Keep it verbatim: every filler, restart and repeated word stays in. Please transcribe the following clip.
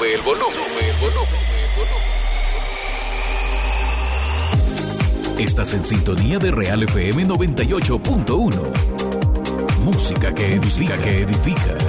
Sube el volumen, sube el volumen, el volumen. Estás en sintonía de Real F M noventa y ocho punto uno. Música que edifica, que edifica.